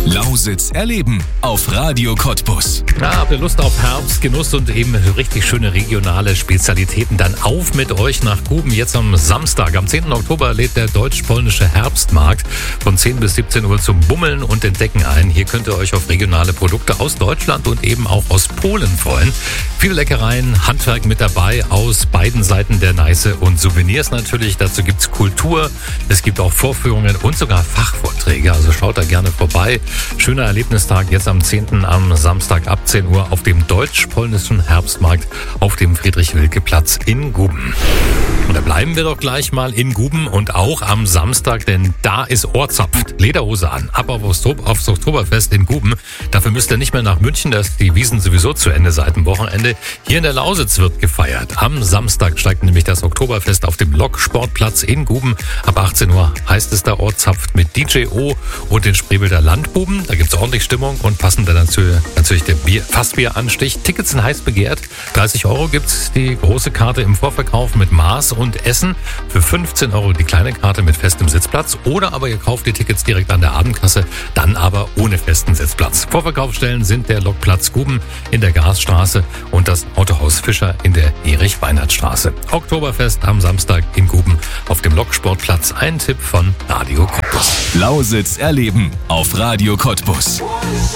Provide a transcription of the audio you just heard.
Lausitz erleben auf Radio Cottbus. Habt ihr Lust auf Herbst, Genuss und eben richtig schöne regionale Spezialitäten? Dann auf mit euch nach Guben. Jetzt am Samstag, am 10. Oktober, lädt der deutsch-polnische Herbstmarkt von 10 bis 17 Uhr zum Bummeln und Entdecken ein. Hier könnt ihr euch auf regionale Produkte aus Deutschland und eben auch aus Polen freuen. Viele Leckereien, Handwerk mit dabei aus beiden Seiten der Neiße und Souvenirs natürlich. Dazu gibt's Kultur, es gibt auch Vorführungen und sogar Fachvorträge. Also schaut da gerne vorbei. Schöner Erlebnistag jetzt am 10. am Samstag ab 10 Uhr auf dem deutsch-polnischen Herbstmarkt auf dem Friedrich-Wilke-Platz in Guben. Und da bleiben wir doch gleich mal in Guben und auch am Samstag, denn da ist Ohrzapft. Lederhose an, ab aufs Oktoberfest in Guben. Dafür müsst ihr nicht mehr nach München, da ist die Wiesn sowieso zu Ende seit dem Wochenende. Hier in der Lausitz wird gefeiert. Am Samstag steigt nämlich das Oktoberfest auf dem Loksportplatz in Guben. Ab 18 Uhr heißt es da Ohrzapft mit DJ O und den Spreewälder Landbuben. Da gibt's ordentlich Stimmung und passend dann natürlich der Fassbieranstich. Tickets sind heiß begehrt. 30 € gibt's die große Karte im Vorverkauf mit Maß und Essen. Für 15 € die kleine Karte mit festem Sitzplatz. Oder aber ihr kauft die Tickets direkt an der Abendkasse, dann aber ohne festen Sitzplatz. Vorverkaufsstellen sind der Lokplatz Guben in der Gasstraße und das Autohaus Fischer in der Erich-Weinert-Straße. Oktoberfest am Samstag in Guben auf dem Loksportplatz. Ein Tipp von Radio Cottbus. Lausitz erleben auf Radio Cottbus.